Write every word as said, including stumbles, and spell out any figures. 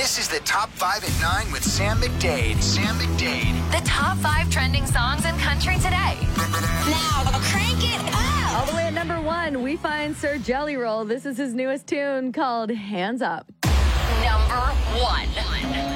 This is the Top five at nine with Sam McDade. Sam McDade. The top five trending songs in country today. Now, crank it up! All the way at number one, we find Sir Jelly Roll. This is his newest tune called Hands Up. Number one.